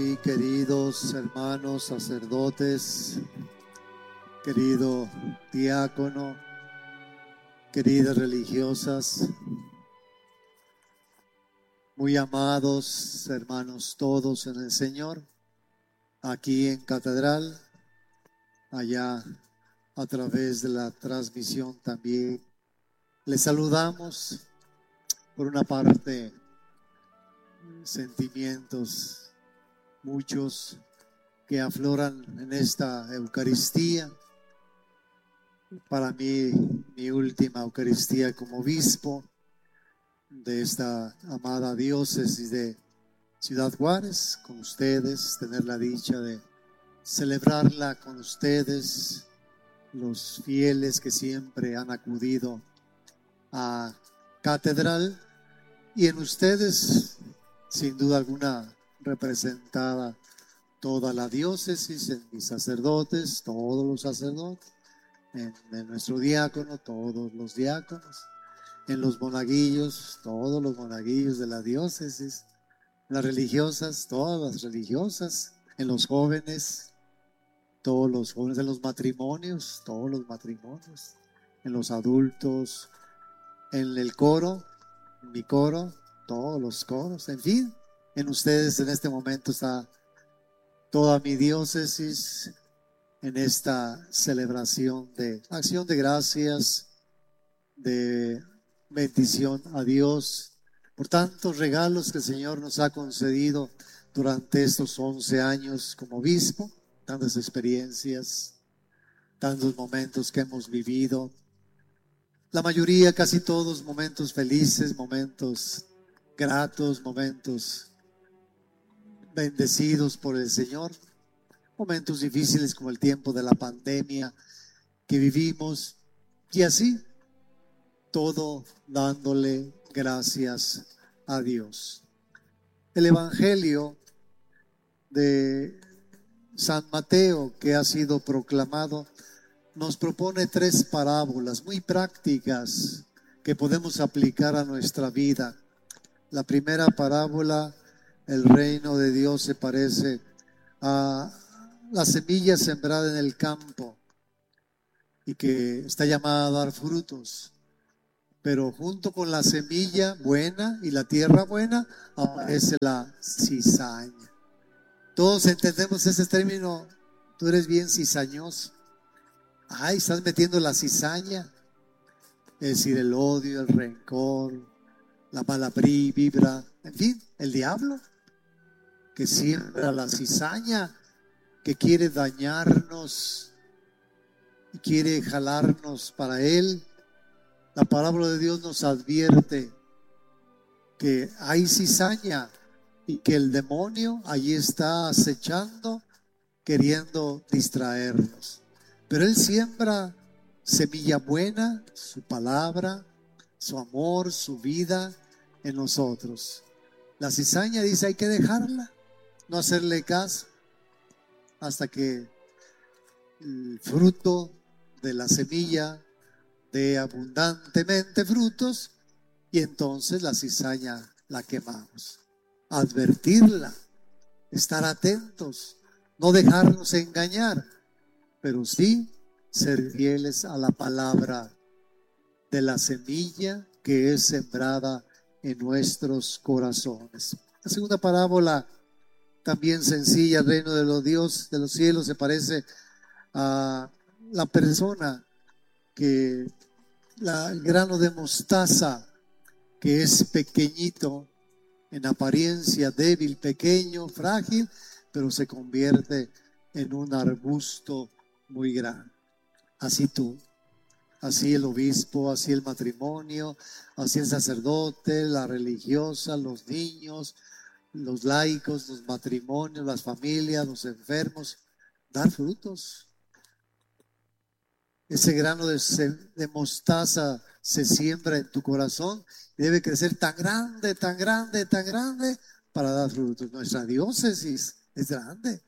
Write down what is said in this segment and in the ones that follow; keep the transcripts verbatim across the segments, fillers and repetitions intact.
Y queridos hermanos sacerdotes, querido diácono, queridas religiosas, muy amados hermanos todos en el Señor, aquí en Catedral, allá a través de la transmisión también, les saludamos. Por una parte, sentimientos muchos que afloran en esta Eucaristía. Para mí, mi última Eucaristía como obispo de esta amada diócesis de Ciudad Juárez, con ustedes, tener la dicha de celebrarla con ustedes, los fieles que siempre han acudido a Catedral, y en ustedes, sin duda alguna, representada toda la diócesis, en mis sacerdotes, todos los sacerdotes, en, en nuestro diácono, todos los diáconos, en los monaguillos, todos los monaguillos de la diócesis, en las religiosas, todas las religiosas, en los jóvenes, todos los jóvenes, en los matrimonios, todos los matrimonios, en los adultos, en el coro, en mi coro, todos los coros, en fin, en ustedes en este momento está toda mi diócesis en esta celebración de acción de gracias, de bendición a Dios por tantos regalos que el Señor nos ha concedido durante estos once años como obispo, tantas experiencias, tantos momentos que hemos vivido. La mayoría, casi todos, momentos felices, momentos gratos, momentos bendecidos por el Señor, momentos difíciles como el tiempo de la pandemia que vivimos, y así, todo dándole gracias a Dios. El Evangelio de San Mateo, que ha sido proclamado, nos propone tres parábolas muy prácticas que podemos aplicar a nuestra vida. La primera parábola, el reino de Dios se parece a la semilla sembrada en el campo y que está llamada a dar frutos. Pero junto con la semilla buena y la tierra buena aparece la cizaña. Todos entendemos ese término, tú eres bien cizañoso. Ay, estás metiendo la cizaña, es decir, el odio, el rencor, la mala vibra, en fin, el diablo que siembra la cizaña, que quiere dañarnos y quiere jalarnos para él. La palabra de Dios nos advierte que hay cizaña y que el demonio allí está acechando, queriendo distraernos. Pero él siembra semilla buena, su palabra, su amor, su vida en nosotros. La cizaña dice hay que dejarla, no hacerle caso, hasta que el fruto de la semilla dé abundantemente frutos, y entonces la cizaña la quemamos. Advertirla, estar atentos, no dejarnos engañar, pero sí ser fieles a la palabra de la semilla que es sembrada en nuestros corazones. La segunda parábola, también sencilla, el reino de los Dios de los cielos se parece a la persona que la, el grano de mostaza, que es pequeñito en apariencia, débil, pequeño, frágil, pero se convierte en un arbusto muy grande. Así tú, así el obispo, así el matrimonio, así el sacerdote, la religiosa, los niños, los laicos, los matrimonios, las familias, los enfermos, dar frutos. Ese grano de, de mostaza se siembra en tu corazón y debe crecer tan grande, tan grande, tan grande para dar frutos. Nuestra diócesis es grande.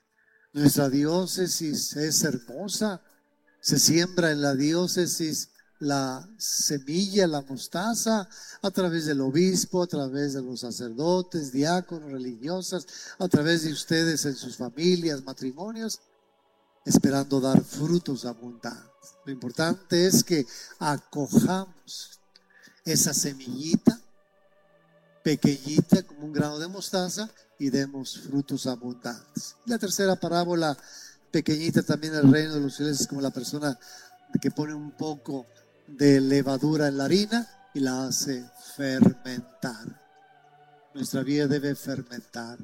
Nuestra diócesis es hermosa. Se siembra en la diócesis la semilla, la mostaza, a través del obispo, a través de los sacerdotes, diáconos, religiosas, a través de ustedes en sus familias, matrimonios, esperando dar frutos abundantes. Lo importante es que acojamos esa semillita pequeñita como un grano de mostaza y demos frutos abundantes. La tercera parábola, pequeñita también, el reino de los cielos es como la persona que pone un poco de levadura en la harina y la hace fermentar. Nuestra vida debe fermentar,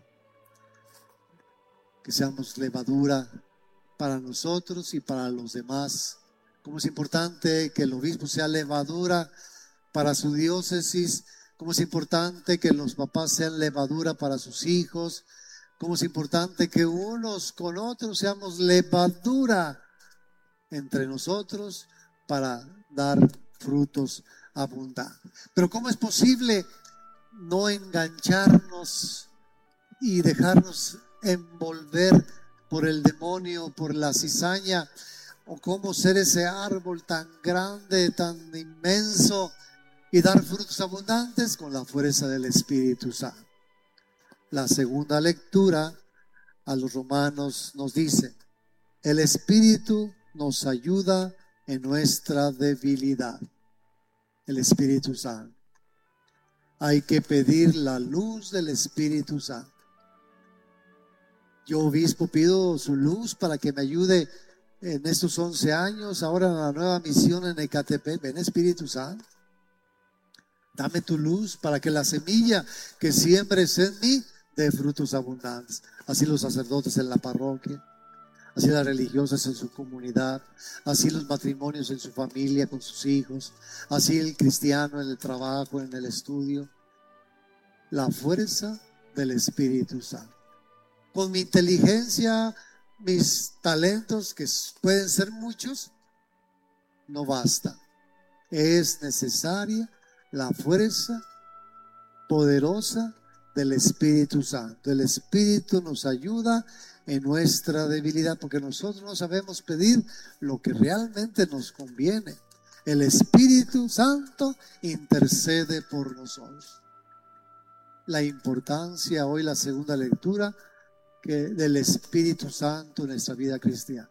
que seamos levadura para nosotros y para los demás. Como es importante que el obispo sea levadura para su diócesis, como es importante que los papás sean levadura para sus hijos, como es importante que unos con otros seamos levadura entre nosotros para dar frutos abundantes. Pero ¿cómo es posible no engancharnos y dejarnos envolver por el demonio, por la cizaña? ¿O cómo ser ese árbol tan grande, tan inmenso y dar frutos abundantes? Con la fuerza del Espíritu Santo. La segunda lectura a los Romanos nos dice: el Espíritu nos ayuda en nuestra debilidad. El Espíritu Santo. Hay que pedir la luz del Espíritu Santo. Yo, obispo, pido su luz para que me ayude en estos once años, ahora en la nueva misión en Ecatepec. Ven, Espíritu Santo, dame tu luz para que la semilla que siembres en mí dé frutos abundantes. Así los sacerdotes en la parroquia, así las religiosas en su comunidad, así los matrimonios en su familia con sus hijos, así el cristiano en el trabajo, en el estudio. La fuerza del Espíritu Santo. Con mi inteligencia, mis talentos, que pueden ser muchos, no basta. Es necesaria la fuerza poderosa del Espíritu Santo. El Espíritu nos ayuda en nuestra debilidad, porque nosotros no sabemos pedir lo que realmente nos conviene. El Espíritu Santo intercede por nosotros. La importancia, hoy la segunda lectura, que del Espíritu Santo en nuestra vida cristiana.